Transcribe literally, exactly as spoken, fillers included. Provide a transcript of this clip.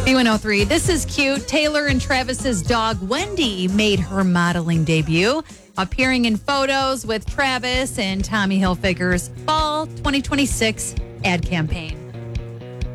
B one oh three, this is cute. Taylor and Travis's dog, Wendy, made her modeling debut, appearing in photos with Travis and Tommy Hilfiger's Fall twenty twenty-six ad campaign.